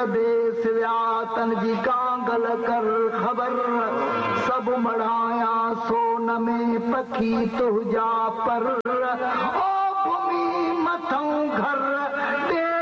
परदेस व्यातन जी Kangal कर खबर सब मढ़ाया सोन में पखी तुझा पर ओ भूमि मथों घर